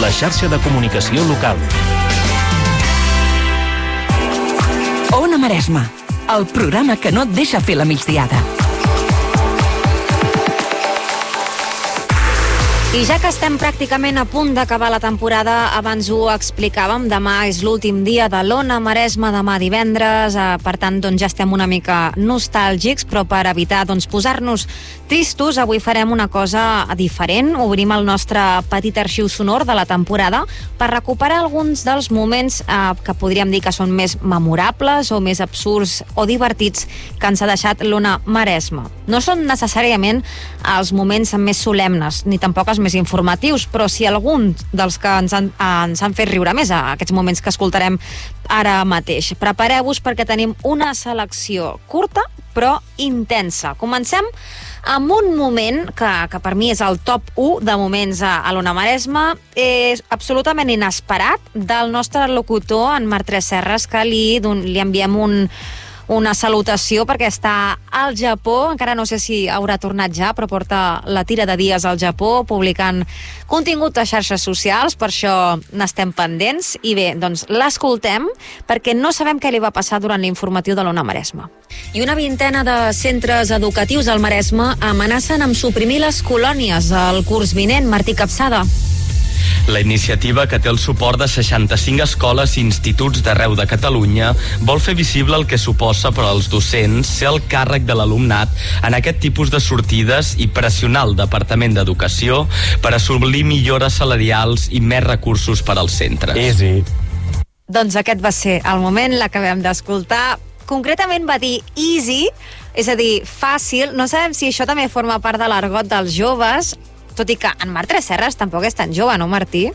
la xarxa de comunicació local. Ona Maresma, el programa que no et deixa fer la migdiada. I ja que estem pràcticament a punt d'acabar la temporada, abans ho explicàvem, demà és l'últim dia de l'Ona Maresma, demà divendres, per tant ja estem una mica nostàlgics, però per evitar posar-nos tristos, avui farem una cosa diferent. Obrim el nostre petit arxiu sonor de la temporada per recuperar alguns dels moments que podríem dir que són més memorables o més absurds o divertits que ens ha deixat l'Ona Maresma. No són necessàriament els moments més solemnes, ni tampoc els més informatius, però si algun dels que ens han fet riure més a aquests moments que escoltarem ara mateix. Prepareu-vos perquè tenim una selecció curta però intensa. Comencem amb un moment que per mi és el top 1 de moments a l'Ona Maresma, és absolutament inesperat, del nostre locutor, en Marc Tresserras, que li enviem una salutació perquè està al Japó, encara no sé si haurà tornat ja, però porta la tira de dies al Japó publicant contingut a xarxes socials, per això n'estem pendents. I bé, doncs l'escoltem perquè no sabem què li va passar durant l'informatiu de l'Ona Maresma. I una vintena de centres educatius al Maresme amenacen amb suprimir les colònies al curs vinent. Martí Capçada. La iniciativa, que té el suport de 65 escoles i instituts d'arreu de Catalunya, vol fer visible el que suposa per als docents ser el càrrec de l'alumnat en aquest tipus de sortides i pressionar el Departament d'Educació per assolir millores salarials i més recursos per als centres. Easy. Doncs aquest va ser el moment, l'acabem d'escoltar. Concretament va dir easy, és a dir, fàcil. No sabem si això també forma part de l'argot dels joves, tot i que en Marc Tresserras tampoc és tan jove, no, Martí?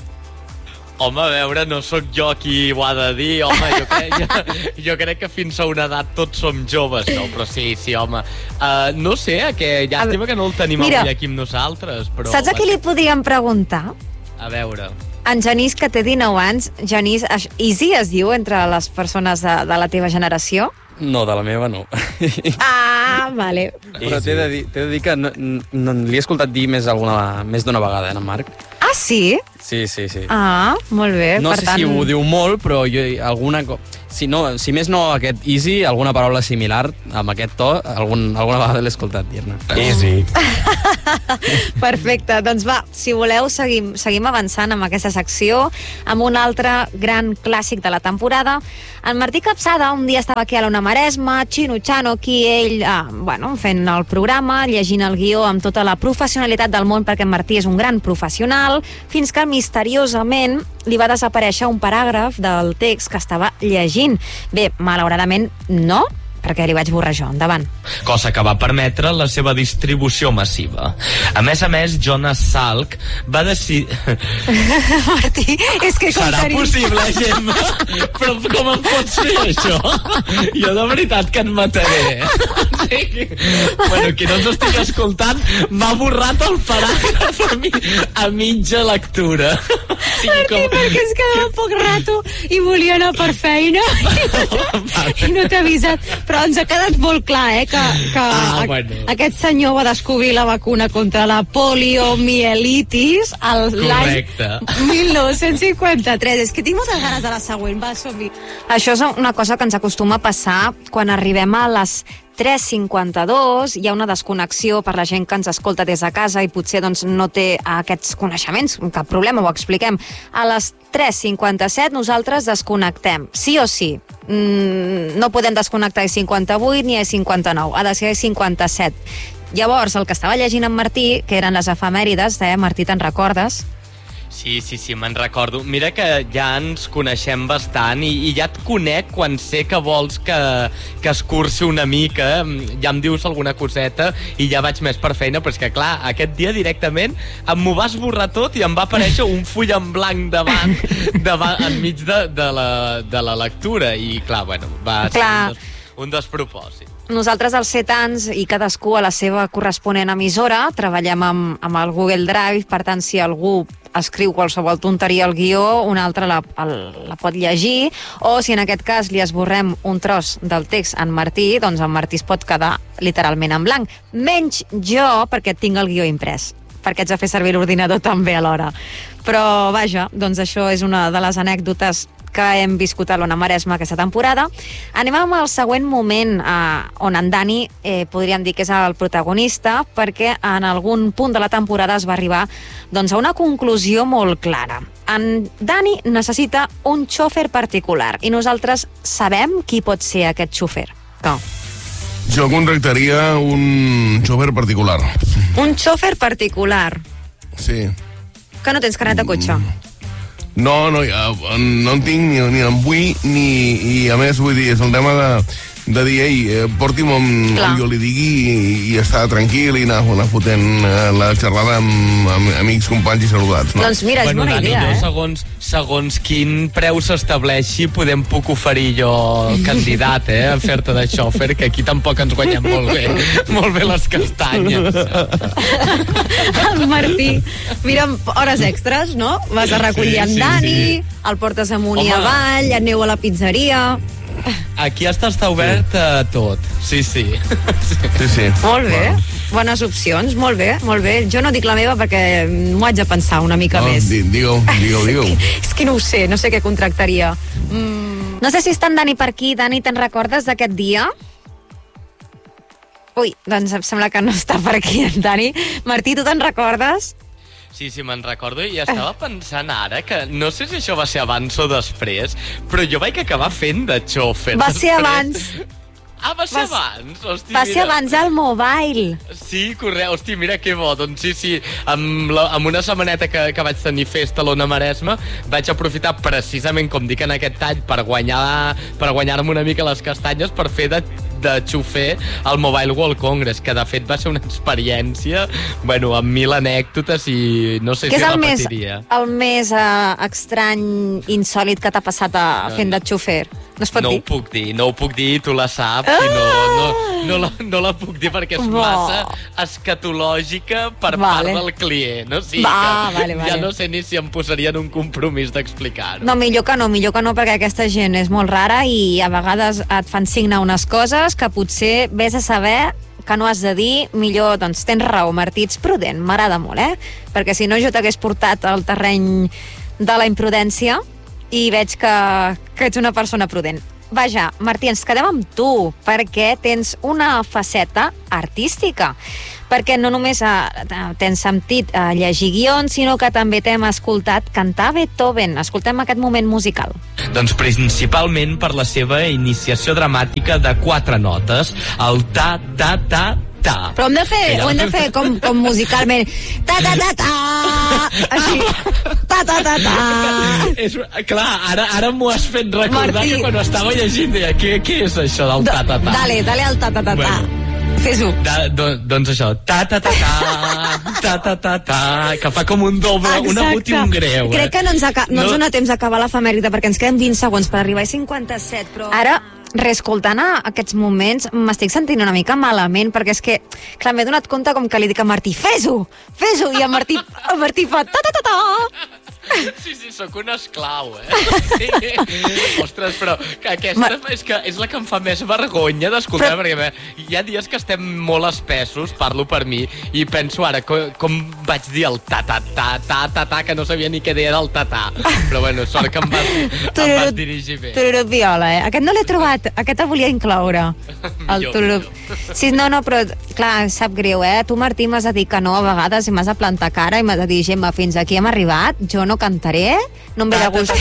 Home, a veure, no sóc jo qui ho ha de dir, home, jo crec que fins a una edat tots som joves, no? Però sí, home. No sé, que llàstima que no el tenim avui aquí amb nosaltres, però... Saps a qui li podíem preguntar? A veure... En Genís, que té 19 anys. Genís, easy es diu entre les persones de la teva generació? No, de la meva no. Ah, vale. Però t'he de dir que no li he escoltat dir més d'una vegada, en Marc. Ah, sí? Sí. Ah, molt bé. No sé si ho diu molt, però jo alguna... Si més no aquest easy, alguna paraula similar amb aquest to, alguna vegada l'he escoltat dir-ne. Easy. Perfecte, doncs va, si voleu seguim avançant amb aquesta secció, amb un altre gran clàssic de la temporada. En Martí Capçada un dia estava aquí a l'Ona Maresma, xino-xano, aquí ell, fent el programa, llegint el guió amb tota la professionalitat del món, perquè en Martí és un gran professional, fins que misteriosament li va desaparèixer un paràgraf del text que estava llegint. Bé, malauradament no, perquè li vaig borrar jo. Endavant. Cosa que va permetre la seva distribució massiva. A més, Jonas Salk va decidir... Martí, és que com serà possible, Gemma? Però com em pots fer això? Jo de veritat que et mataré. Bueno, qui no ens estic escoltant m'ha borrat el paràgraf a mitja lectura. Martí, perquè es quedava poc rato i volia anar per feina i no t'he avisat. Però ens ha quedat molt clar, que aquest senyor va descobrir la vacuna contra la poliomielitis l'any 1953. És que tinc moltes ganes de la següent. Va, som-hi. Això és una cosa que ens acostuma a passar quan arribem a les 3:52, hi ha una desconnexió per la gent que ens escolta des de casa i potser no té aquests coneixements, cap problema, ho expliquem. A les 3:57 nosaltres desconnectem, sí o sí. No podem desconnectar a 58 ni a 59, ha de ser a 57. Llavors, el que estava llegint en Martí, que eren les efemèrides, Martí, te'n recordes? Sí, me'n recordo. Mira que ja ens coneixem bastant i ja et conec quan sé que vols que escurci una mica, ja em dius alguna coseta i ja vaig més per feina, però és que clar, aquest dia directament m'ho vas borrar tot i em va aparèixer un full en blanc davant enmig de la lectura i clar, va ser un despropòsit. Nosaltres, als 7 anys, i cadascú a la seva corresponent emissora, treballem amb el Google Drive, per tant, si algú escriu qualsevol tonteria al guió, un altre la pot llegir, o si en aquest cas li esborrem un tros del text en Martí, doncs en Martí es pot quedar literalment en blanc. Menys jo, perquè tinc el guió imprès. perquè haig de fer servir l'ordinador també alhora. Però, vaja, doncs això és una de les anècdotes que hem viscut a l'Ona Maresma aquesta temporada. Anem amb el següent moment on en Dani podríem dir que és el protagonista, perquè en algun punt de la temporada es va arribar doncs, a una conclusió molt clara. En Dani necessita un xòfer particular i nosaltres sabem qui pot ser aquest xòfer. No. Jo contractaria un xòfer particular. Un xòfer particular? Sí. Que no tens carnet de cotxe? No en tinc ni en vull, i a més, vull dir, és el tema de dir, ei, porti'm on jo li digui i estar tranquil i anar fotent la xerrada amb amics, companys i saludats. No? Doncs mira, és bona idea, segons quin preu s'estableixi, puc oferir jo candidat, a fer-te de xòfer, que aquí tampoc ens guanyem molt bé les castanyes. El Martí, mira, hores extres, no? Vas a recollir en Dani, el portes amunt i avall, aneu a la pizzeria... Aquí està obert a tot. Sí. Molt bé, bones opcions, molt bé. Jo no dic la meva perquè m'ho haig de pensar una mica més. Digue-ho. És que no ho sé, no sé què contractaria. No sé si està en Dani per aquí. Dani, te'n recordes d'aquest dia? Ui, doncs em sembla que no està per aquí en Dani. Martí, tu te'n recordes? Sí, me'n recordo, i estava pensant ara que no sé si això va ser abans o després, però jo vaig acabar fent de xòfer. Va ser abans. Va ser abans? Hosti, va ser abans al Mobile. Sí, correcte. Hosti, mira que bo. Doncs sí, amb una setmaneta que vaig tenir festa a l'Ona Maresma, vaig aprofitar precisament, com dic en aquest tall, per guanyar-me una mica les castanyes, per fer de xofer al Mobile World Congress, que de fet va ser una experiència, amb 1000 anècdotes i no sé si repetiria. Què és el més estrany, insòlid que t'ha passat fent de xofer? No es pot dir? No ho puc dir, tu la saps, i no la puc dir perquè és massa escatològica per part del client. O sigui que ja no sé ni si em posaria en un compromís d'explicar-ho. No, millor que no, perquè aquesta gent és molt rara i a vegades et fan signar unes coses que potser vés a saber que no has de dir. Millor, doncs tens raó, Martí, ets prudent, m'agrada molt, perquè si no jo t'hagués portat al terreny de la imprudència i veig que ets una persona prudent. Vaja, Martí, ens quedem amb tu, perquè tens una faceta artística. Perquè no només tens sentit llegir guions, sinó que també t'hem escoltat cantar Beethoven. Escoltem aquest moment musical. Doncs principalment per la seva iniciació dramàtica de 4 notes, el ta-ta-ta, ta. Però ho hem de fer com musicalment. Ta-ta-ta-ta! Així. Ta-ta-ta-ta! Clar, ara m'ho has fet recordar, Martí, que quan ho estava llegint deia, què és això del ta-ta-ta? Dale al ta-ta-ta-ta. Bueno. Fes-ho. Doncs això, ta-ta-ta-ta, ta-ta-ta-ta, que fa com un doble, un agut i un greu. Crec que no ens dona temps d'acabar l'efemèride, perquè ens queden 20 segons per arribar a 57, però... Ara, reescoltant aquests moments, m'estic sentint una mica malament, perquè és que, clar, m'he donat compte com que li dic a Martí, fes-ho, i el Martí fa ta-ta-ta-ta. Sí, sóc un esclau, Sí. Ostres, però aquesta és la que em fa més vergonya d'escoltar, perquè hi ha dies que estem molt espessos, parlo per mi, i penso ara com vaig dir el ta-ta-ta, que no sabia ni què deia del ta-ta. Però bueno, sort que em vas dirigir bé. Tururut viola, Aquest no l'he trobat, aquest el volia incloure. El tururut. Sí, no, però clar, sap greu, Tu, Martí, m'has de dir que no a vegades i m'has de plantar cara i m'has de dir, Gemma, fins aquí hem arribat, jo no cantaré, no em ve de gust.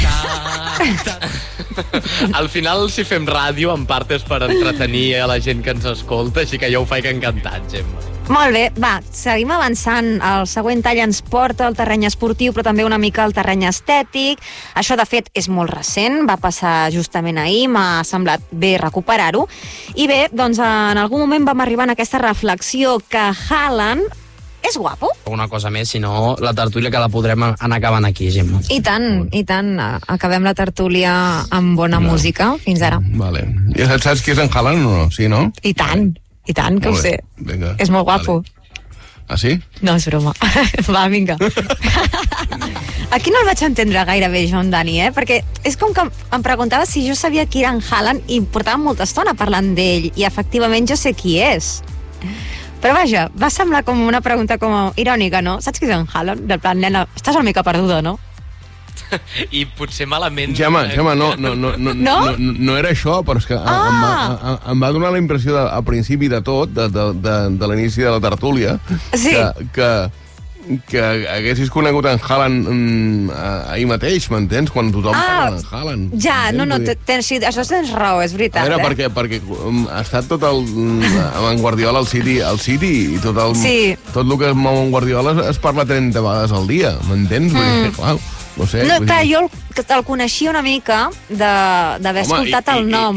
Al final, si fem ràdio, en part és per entretenir a la gent que ens escolta, així que jo ho faig encantat, Gemma. Molt bé, va, seguim avançant. El següent tall ens porta al terreny esportiu, però també una mica al terreny estètic. Això, de fet, és molt recent, va passar justament ahir, m'ha semblat bé recuperar-ho. I bé, doncs en algun moment vam arribar a aquesta reflexió que Haaland és guapo? Una cosa més, si no, la tertúlia que la podrem anar acabant aquí, Gemma. I tant. Acabem la tertúlia amb bona música, fins ara. Vale. Ja saps qui és en Haaland o no? Sí, no? I tant, que ho sé. Vinga. És molt guapo. Ah, sí? No, és broma. Va, vinga. Aquí no el vaig entendre gaire bé, jo, en Dani, perquè és com que em preguntava si jo sabia qui era en Haaland i portava molta estona parlant d'ell, i efectivament jo sé qui és. Però vaja, va semblar com una pregunta com irònica, no? Saps qui és en Haaland? Del plan, nena, estàs una mica perduda, no? I potser malament... Gemma, no era això, però és que em va donar la impressió al principi de tot, de l'inici de la tertúlia, que haguessis conegut en Haaland ahir mateix, m'entens? Quan tothom parla en Haaland. Ja, això tens raó, és veritat. A veure, perquè ha estat tot amb en Guardiola al City, i tot el que mou en Guardiola es parla 30 vegades al dia, m'entens? Vull dir, clar... No sé, clar, jo el coneixia una mica d'haver escoltat el nom.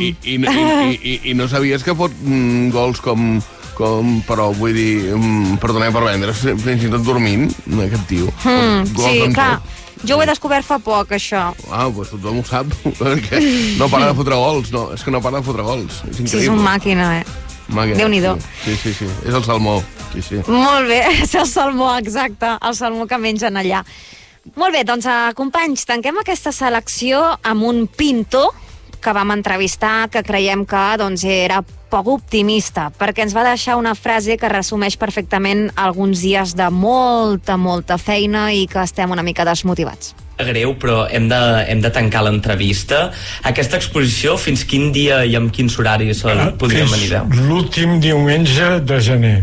I no sabies que fot gols com però vull dir, perdoneu per vendre, fins i tot dormint, aquest tio. Sí, clar, jo ho he descobert fa poc, això. Doncs tothom ho sap, perquè no para de fotre gols, és que no para de fotre gols. És increïble. Sí, és un màquina, Déu-n'hi-do. Sí, és el salmó. Molt bé, és el salmó, exacte, el salmó que mengen allà. Molt bé, doncs, companys, tanquem aquesta selecció amb un pintor que vam entrevistar, que creiem que era poc optimista, perquè ens va deixar una frase que resumeix perfectament alguns dies de molta feina i que estem una mica desmotivats. Greu, però hem de tancar l'entrevista. Aquesta exposició, fins quin dia i amb quins horaris podríem venir? L'últim diumenge de gener.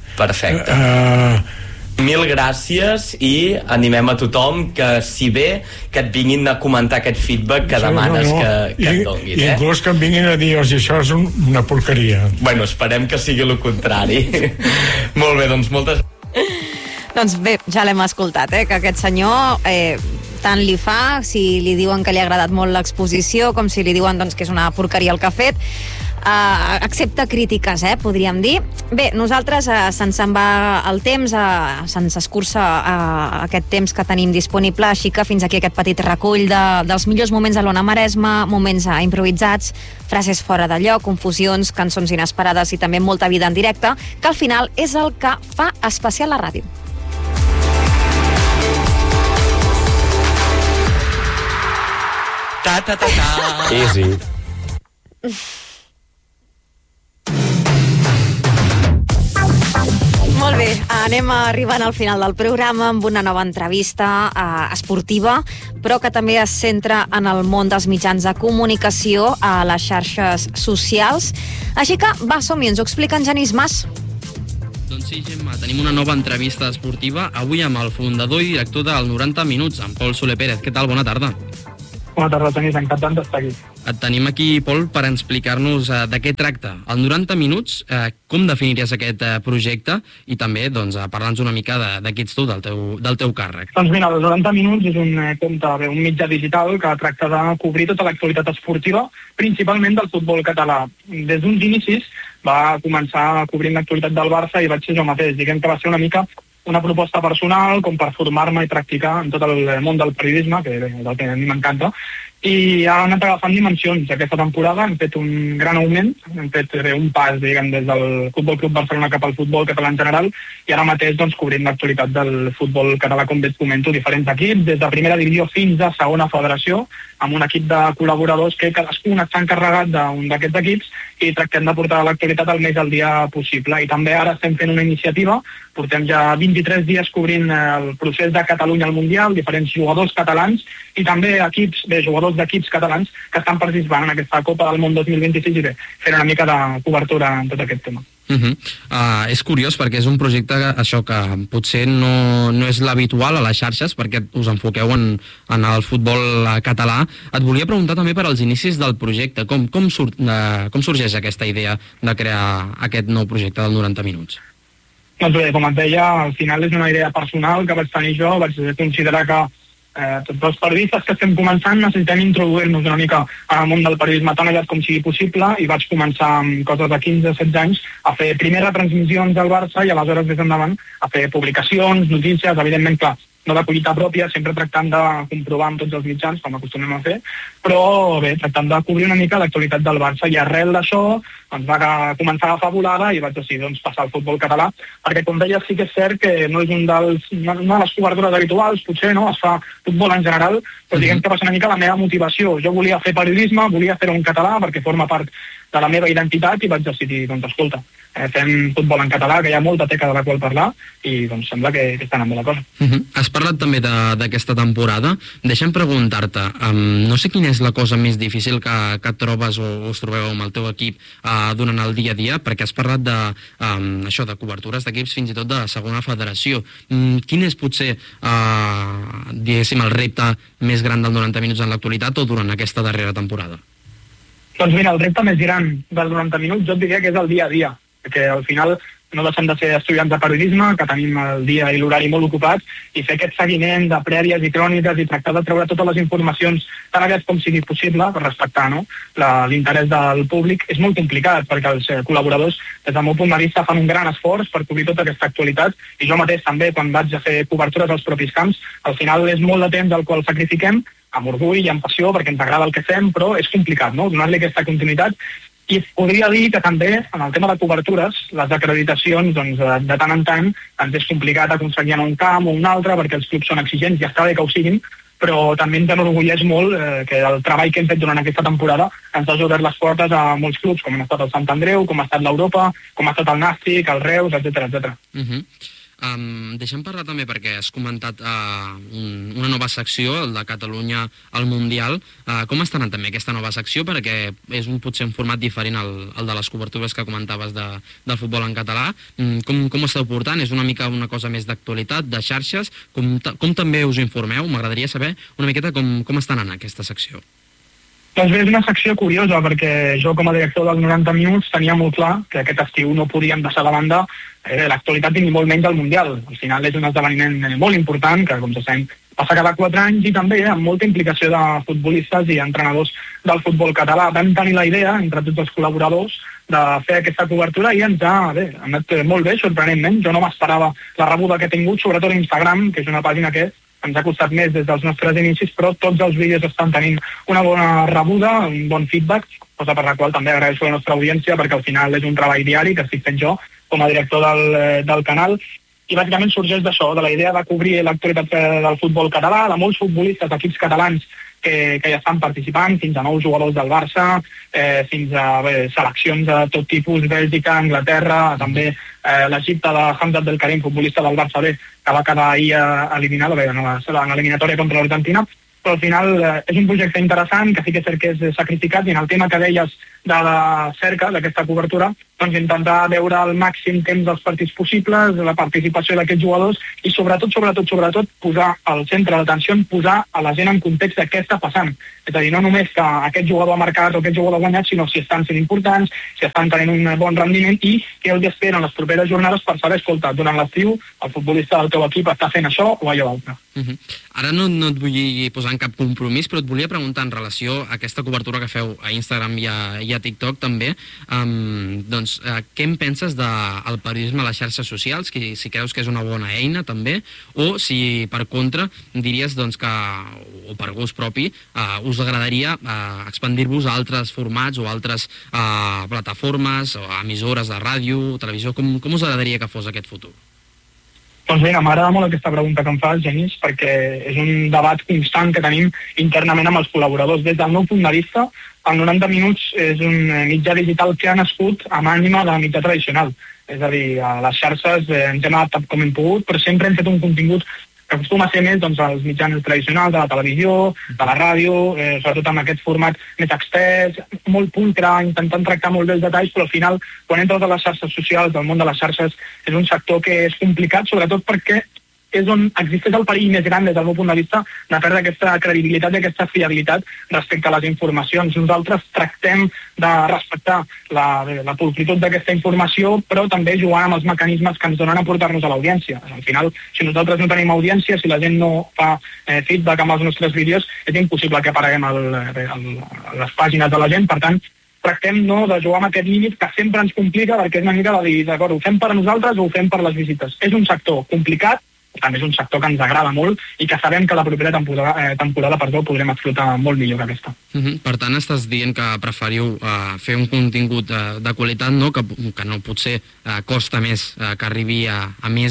Perfecte. Mil gràcies i animem a tothom que, si bé, que et vinguin a comentar aquest feedback que demanes que et donguin. Inclús que em vinguin a dir, això és una porqueria. Bueno, esperem que sigui el contrari. Molt bé, doncs moltes... Doncs bé, ja l'hem escoltat, que aquest senyor tant li fa, si li diuen que li ha agradat molt l'exposició, com si li diuen que és una porqueria el que ha fet. Accepta crítiques, podríem dir. Bé, nosaltres se'ns en va el temps, se'ns escurça aquest temps que tenim disponible, així que fins aquí aquest petit recull dels millors moments de l'Ona Maresma, moments improvisats, frases fora de lloc, confusions, cançons inesperades i també molta vida en directe, que al final és el que fa especial la ràdio. Easy. Molt bé, anem arribant al final del programa amb una nova entrevista esportiva, però que també es centra en el món dels mitjans de comunicació a les xarxes socials. Així que, va, som-hi, ens ho explica en Genís Mas. Doncs sí, Gemma, tenim una nova entrevista esportiva avui amb el fundador i director del 90 Minuts, en Pol Soler Pérez. Què tal? Bona tarda. Bona tarda, Genís, encantat d'estar aquí. Et tenim aquí, Pol, per explicar-nos de què tracta. El 90 Minuts, com definiries aquest projecte? I també, doncs, parlar-nos una mica de qui ets tu, del teu càrrec. Doncs mira, el 90 Minuts és un mitjà digital que tracta de cobrir tota l'actualitat esportiva, principalment del futbol català. Des d'uns inicis va començar cobrint l'actualitat del Barça i vaig ser jo mateix. Diguem que va ser una mica una proposta personal com per formar-me i practicar en tot el món del periodisme, que és el que a mi m'encanta, i ha anat agafant dimensions. Aquesta temporada hem fet un gran augment, hem fet un pas, diguem, des del Futbol Club Barcelona cap al futbol català en general, i ara mateix doncs, cobrim l'actualitat del futbol català, com bé et comento, diferents equips, des de primera divisió fins a segona federació, amb un equip de col·laboradors que cadascun està encarregat d'un d'aquests equips i tractem de portar l'actualitat el més al dia possible. I també ara estem fent una iniciativa, portem ja 23 dies cobrint el procés de Catalunya al Mundial, diferents jugadors catalans i també jugadors d'equips catalans que estan participant en aquesta Copa del Món 2026 i bé, fent una mica de cobertura en tot aquest tema. És curiós perquè és un projecte això que potser no és l'habitual a les xarxes perquè us enfoqueu en el futbol català. Et volia preguntar també per als inicis del projecte. Com sorgeix aquesta idea de crear aquest nou projecte del 90 Minuts? Doncs bé, com et deia, al final és una idea personal que vaig tenir jo, vaig considerar que tots els periodistes que estem començant necessitem introduir-nos una mica al món del periodisme tan aviat com sigui possible i vaig començar amb coses de 15-16 anys a fer primer retransmissions del Barça i aleshores més endavant a fer publicacions, notícies, evidentment, clar, no de collita pròpia, sempre tractant de comprovar amb tots els mitjans, com acostumem a fer, però bé, tractant de cobrir una mica l'actualitat del Barça. I arrel d'això doncs va començar a agafar volada i vaig decidir passar al futbol català, perquè com deia sí que és cert que no és una de les cobertures habituals, potser no, es fa futbol en general, però diguem que va ser una mica la meva motivació. Jo volia fer periodisme, volia fer-ho en català perquè forma part de la meva identitat i vaig decidir, doncs, escolta, fem futbol en català, que hi ha molta teca de la qual parlar, i doncs sembla que està anant bé la cosa. Has parlat també d'aquesta temporada. Deixa'm preguntar-te, no sé quina és la cosa més difícil que et trobes o us trobeu amb el teu equip durant el dia a dia, perquè has parlat això, de cobertures d'equips fins i tot de segona federació. Quin és potser, diguéssim, el repte més gran del 90 minuts en l'actualitat o durant aquesta darrera temporada? Doncs mira, el repte més gran dels 90 minuts jo et diria que és el dia a dia, perquè al final no deixem de ser estudiants de periodisme, que tenim el dia i l'horari molt ocupats, i fer aquest seguiment de prèvies i cròniques i tractar de treure totes les informacions tan aviat com sigui possible per respectar, no, l'interès del públic és molt complicat, perquè els col·laboradors, des del meu punt de vista, fan un gran esforç per cobrir tota aquesta actualitat, i jo mateix també, quan vaig a fer cobertures als propis camps, al final és molt de temps al qual sacrifiquem, amb orgull i amb passió, perquè ens agrada el que fem, però és complicat, no?, donar-li aquesta continuïtat. I podria dir que també, en el tema de cobertures, les acreditacions, doncs, de tant en tant, ens és complicat aconseguir en un camp o un altre, perquè els clubs són exigents, ja està bé que ho siguin, però també ens enorgulleix molt que el treball que hem fet durant aquesta temporada ens ha obert les portes a molts clubs, com ha estat el Sant Andreu, com ha estat l'Europa, com ha estat el Nàstic, el Reus, etc. Deixa'm parlar també, perquè has comentat una nova secció, el de Catalunya al Mundial. Com està anant també aquesta nova secció? Perquè és potser un format diferent al de les cobertures que comentaves del futbol en català. Com ho esteu portant? És una mica una cosa més d'actualitat, de xarxes? Com també us informeu? M'agradaria saber una miqueta com està anant aquesta secció. Doncs bé, és una secció curiosa, perquè jo com a director dels 90 minuts tenia molt clar que aquest estiu no podíem deixar de banda l'actualitat ni molt menys del Mundial. Al final és un esdeveniment molt important, que com sabem passa cada 4 anys, i també amb molta implicació de futbolistes i entrenadors del futbol català. Vam tenir la idea, entre tots els col·laboradors, de fer aquesta cobertura i ens ha anat molt bé, sorprenentment. Jo no m'esperava la rebuda que he tingut, sobretot a Instagram, que és una pàgina que ens ha costat més des dels nostres inicis, però tots els vídeos estan tenint una bona rebuda, un bon feedback, cosa per la qual també agraeixo a la nostra audiència, perquè al final és un treball diari que estic fent jo com a director del canal, i bàsicament sorgeix d'això, de la idea de cobrir l'actualitat del futbol català, de molts futbolistes d'equips catalans que ja estan participant, fins a 9 jugadors del Barça, fins a seleccions de tot tipus, Bèlgica, Anglaterra, també l'Egipte de Hamza Abdelkarim, futbolista del Barça B, que va quedar ahir eliminat en l'eliminatòria contra l'Argentina. Però al final és un projecte interessant, que sí que és cert que és sacrificat, i en el tema que deies de la cerca, d'aquesta cobertura, doncs intentar veure el màxim temps dels partits possibles, la participació d'aquests jugadors, i sobretot, posar al centre d'atenció, posar a la gent en context de què està passant. És a dir, no només que aquest jugador ha marcat o aquest jugador ha guanyat, sinó si estan sent importants, si estan tenint un bon rendiment, i què els esperen les properes jornades per saber, escolta, durant l'estiu el futbolista del teu equip està fent això o allò altre. Ara no et vull posar en cap compromís, però et volia preguntar en relació a aquesta cobertura que feu a Instagram i a TikTok també, doncs què en penses del periodisme a les xarxes socials, si creus que és una bona eina també, o si per contra diries doncs que, o per gust propi, us agradaria expandir-vos a altres formats o altres plataformes o emissores de ràdio, televisió, com us agradaria que fos aquest futur? Doncs mira, m'agrada molt aquesta pregunta que em fas, Genís, perquè és un debat constant que tenim internament amb els col·laboradors. Des del meu punt de vista, el 90 minuts és un mitjà digital que ha nascut amb ànima de mitjà tradicional. És a dir, a les xarxes ens hem adaptat com hem pogut, però sempre hem fet un contingut que acostuma a ser més doncs, als mitjans tradicionals de la televisió, de la ràdio, sobretot amb aquest format més extès, molt pulcre, intentant tractar molt bé els detalls, però al final, quan entres a les xarxes socials, al món de les xarxes, és un sector que és complicat, sobretot perquè és on existeix el perill més gran des del meu punt de vista de perdre aquesta credibilitat i aquesta fiabilitat respecte a les informacions. Nosaltres tractem de respectar la pulcritud d'aquesta informació, però també jugant amb els mecanismes que ens donen a portar-nos a l'audiència. Al final, si nosaltres no tenim audiència, si la gent no fa feedback amb els nostres vídeos, és impossible que apareguem a les pàgines de la gent. Per tant, tractem de jugar amb aquest límit que sempre ens complica, perquè és una mica de dir, d'acord, ho fem per a nosaltres o ho fem per les visites. És un sector complicat, també és un sector que ens agrada molt i que sabem que la propera temporada podrem explotar molt millor que aquesta. Per tant, estàs dient que preferiu fer un contingut de qualitat, no? Que no potser costa més que arribi a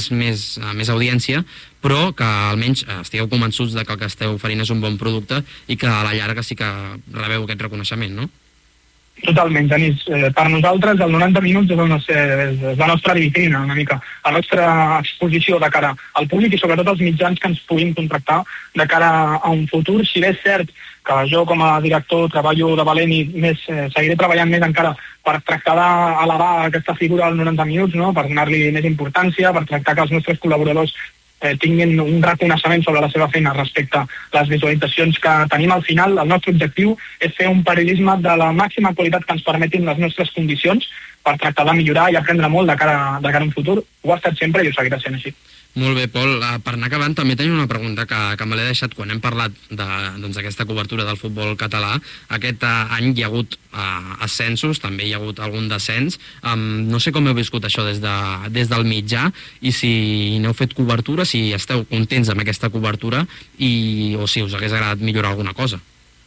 més audiència, però que almenys estigueu convençuts de que el que esteu oferint és un bon producte i que a la llarga sí que rebeu aquest reconeixement, no? Totalment, Genís. Per nosaltres el 90 minuts és la nostra vitrina, una mica, la nostra exposició de cara al públic i sobretot als mitjans que ens puguin contractar de cara a un futur. Si bé és cert que jo com a director treballo de valent i seguiré treballant més encara per tractar d'elevar aquesta figura als 90 minuts, no? Per donar-li més importància, per tractar que els nostres col·laboradors tinguin un reconeixement sobre la seva feina respecte a les visualitzacions que tenim al final. El nostre objectiu és fer un periodisme de la màxima qualitat que ens permetin les nostres condicions per tractar de millorar i aprendre molt de cara a un futur. Ho ha estat sempre i ho seguirà sent així. Molt bé, Pol. Per anar acabant, també tenia una pregunta que me l'he deixat quan hem parlat d'aquesta cobertura del futbol català. Aquest any hi ha hagut ascensos, també hi ha hagut algun descens. No sé com heu viscut això des del mitjà i si n'heu fet cobertura, si esteu contents amb aquesta cobertura o si us hagués agradat millorar alguna cosa.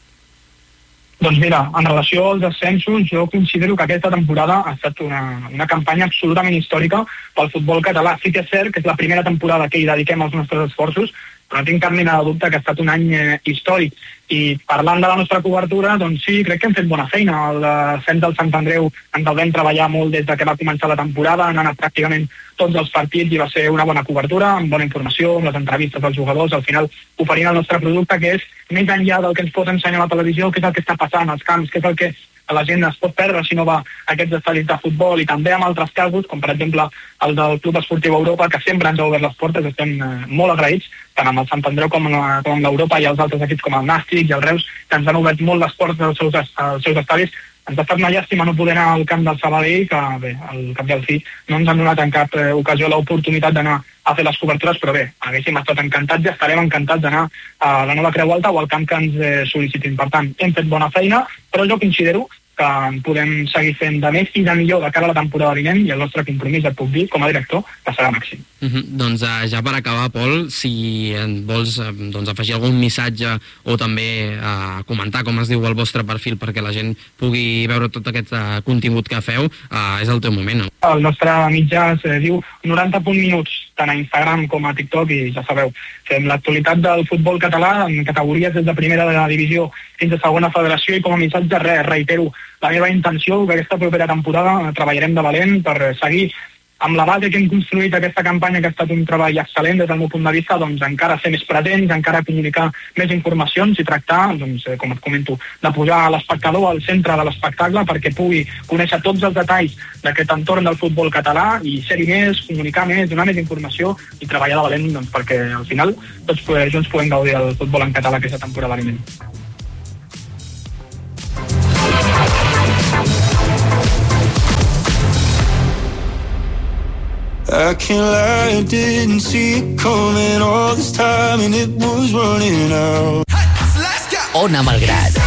Doncs mira, en relació als ascensos, jo considero que aquesta temporada ha estat una campanya absolutament històrica pel futbol català. Sí que és cert que és la primera temporada que hi dediquem els nostres esforços, però no tinc cap mena de dubte que ha estat un any històric. I parlant de la nostra cobertura, doncs sí, crec que hem fet bona feina. El descens del Sant Andreu ens el vam treballar molt des que va començar la temporada, han anat pràcticament tots els partits i va ser una bona cobertura, amb bona informació, amb les entrevistes dels jugadors, al final oferint el nostre producte, que és més enllà del que ens pot ensenyar la televisió, què és el que està passant als camps, què és el que la gent es pot perdre si no va a aquests estadis de futbol, i també amb altres casos, com per exemple el del Club Esportiu Europa, que sempre ens ha obert les portes. Estem molt agraïts, tant amb el Sant Andreu com amb l'Europa i els altres equips com el Nàstic i el Reus, que ens han obert molt les portes als seus estadis. Ens ha estat una llàstima no poder anar al camp del Sabadell, que bé, al cap i al fi no ens han donat en cap ocasió l'oportunitat d'anar a fer les cobertures, però bé, haguéssim estat encantats i estarem encantats d'anar a la Nova Creu Alta o al camp que ens sol·licitin. Per tant, hem fet bona feina, però jo considero que en podem seguir fent de més i de millor de cara a la temporada vinent, i el nostre compromís, et puc dir, com a director, que serà màxim. Doncs ja per acabar, Pol, si vols afegir algun missatge o també comentar com es diu el vostre perfil perquè la gent pugui veure tot aquest contingut que feu, és el teu moment. El nostre mitjà es diu 90.minuts, tant a Instagram com a TikTok, i ja sabeu, fem l'actualitat del futbol català en categories des de primera de la divisió fins a segona federació, i com a missatge reitero la meva intenció que aquesta propera temporada treballarem de valent per seguir amb la base que hem construït aquesta campanya, que ha estat un treball excel·lent des del meu punt de vista, doncs encara ser més presents, encara comunicar més informacions i tractar, doncs, com et comento, de posar l'espectador al centre de l'espectacle perquè pugui conèixer tots els detalls d'aquest entorn del futbol català i ser-hi més, comunicar més, donar més informació i treballar de valent, doncs, perquè al final tots junts puguem gaudir del futbol en català aquesta temporada vinent. I can't lie, I didn't see it coming all this time and it was running out. Ona Malgrat.